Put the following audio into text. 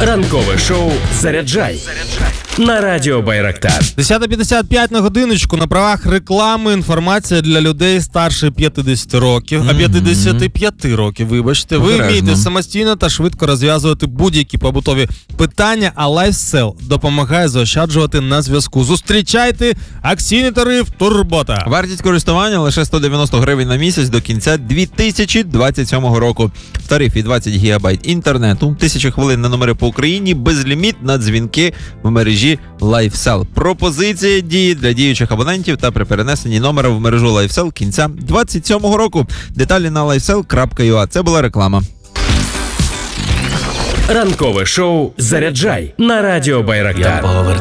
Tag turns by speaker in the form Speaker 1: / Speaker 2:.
Speaker 1: Ранкове шоу «Заряджай» на Радіо Байрактар.
Speaker 2: 10:55 на годиночку. На правах реклами інформація для людей старше 50 років, а 55 років, вибачте. Ви вмієте самостійно та швидко розв'язувати будь-які побутові питання, а LifeSell допомагає заощаджувати на зв'язку. Зустрічайте акційний тариф «Турбота».
Speaker 3: Вартість користування лише 190 гривень на місяць до кінця 2027 року. В тарифі 20 гігабайт інтернету, 1000 хвилин на номери по Україні, безліміт на дзвінки в мережі LifeSell. Пропозиція діє для діючих абонентів та при перенесенні номера в мережу LifeSell кінця 2027 року. Деталі на lifesell.ua. Це була реклама.
Speaker 1: Ранкове шоу «Заряджай» на Радіо Байрактар.